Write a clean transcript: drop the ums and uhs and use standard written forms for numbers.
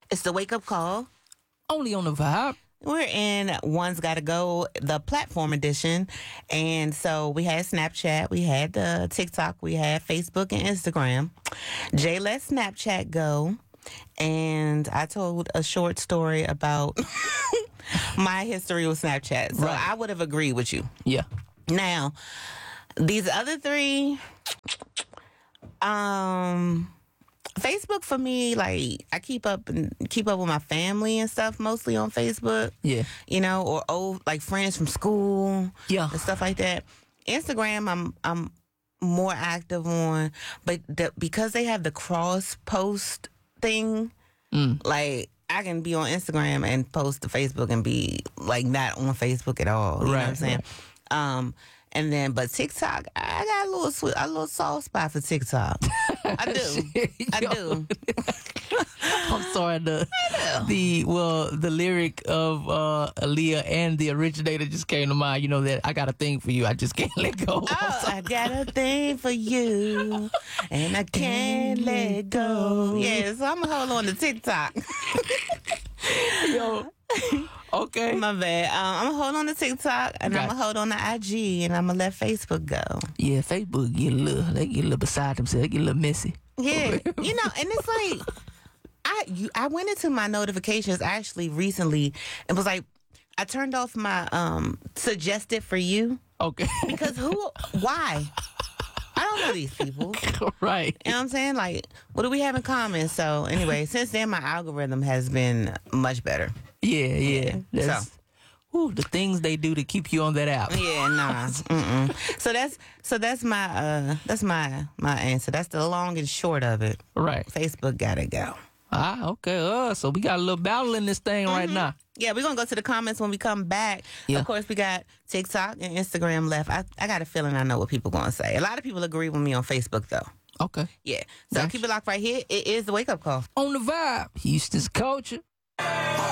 It's the wake up call. Only on the Vibe. We're in One's Gotta Go, the platform edition. And so we had Snapchat, we had the TikTok, we had Facebook and Instagram. Jay let Snapchat go. And I told a short story about my history with Snapchat. So Right. I would have agreed with you. Yeah. Now, these other three, Facebook for me, like I keep up with my family and stuff mostly on Facebook. Yeah. You know, or old like friends from school. Yeah. And stuff like that. Instagram, I'm more active on, but because they have the cross post thing, like I can be on Instagram and post to Facebook and be like not on Facebook at all. You know what I'm saying? And then, but TikTok, I got a little soft spot for TikTok. I do. I'm sorry. The lyric of Aaliyah and the originator just came to mind. You know that I got a thing for you. I just can't let go. Oh, I got a thing for you, and I can't let go. Yeah, so I'm gonna hold on to TikTok. Yo. Okay. My bad. I'm gonna hold on to TikTok, and I'm gonna hold on to IG, and I'm gonna let Facebook go. Yeah, Facebook they get a little beside themselves. They get a little messy. Yeah, you know, and it's like I went into my notifications actually recently and was like, I turned off my suggested for you. Okay. Because why? I don't know these people. Right. You know what I'm saying? Like, what do we have in common? So anyway, since then my algorithm has been much better. Yeah. That's, the things they do to keep you on that app. Yeah, nah. So that's my answer. That's the long and short of it. Right. Facebook gotta go. Okay. So we got a little battle in this thing right now. Yeah, we're gonna go to the comments when we come back. Yeah. Of course, we got TikTok and Instagram left. I got a feeling I know what people gonna say. A lot of people agree with me on Facebook though. Okay. Yeah. So keep it locked right here. It is the wake up call. On the Vibe, Houston's culture.